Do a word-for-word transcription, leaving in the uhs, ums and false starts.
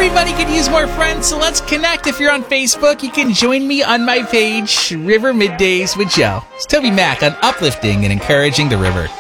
Everybody could use more friends, so let's connect. If you're on Facebook, you can join me on my page, River Middays with Joe. It's Toby Mac on uplifting and encouraging the river.